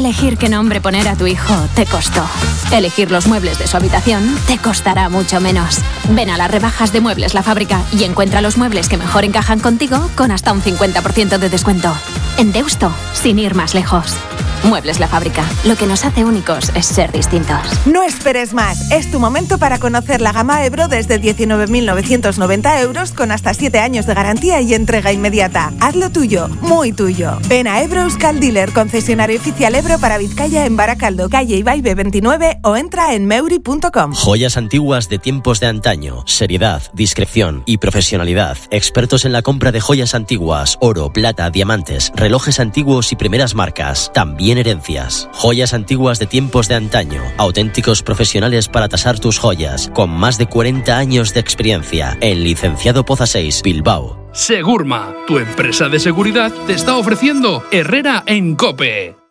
Elegir qué nombre poner a tu hijo te costó. Elegir los muebles de su habitación te costará mucho menos. Ven a las rebajas de Muebles La Fábrica y encuentra los muebles que mejor encajan contigo con hasta un 50% de descuento. En Deusto, sin ir más lejos. Muebles La Fábrica. Lo que nos hace únicos es ser distintos. No esperes más. Es tu momento para conocer la gama Ebro desde 19.990 euros con hasta 7 años de garantía y entrega inmediata. Hazlo tuyo, muy tuyo. Ven a Ebro Euskal Dealer, concesionario oficial Ebro para Vizcaya en Baracaldo, calle Ibaibe 29 o entra en meuri.com. Joyas antiguas de tiempos de antaño. Seriedad, discreción y profesionalidad. Expertos en la compra de joyas antiguas, oro, plata, diamantes, relojes antiguos y primeras marcas. También herencias. Joyas antiguas de tiempos de antaño. Auténticos profesionales para tasar tus joyas. Con más de 40 años de experiencia. En Licenciado Poza 6, Bilbao. Segurma, tu empresa de seguridad, te está ofreciendo Herrera en COPE.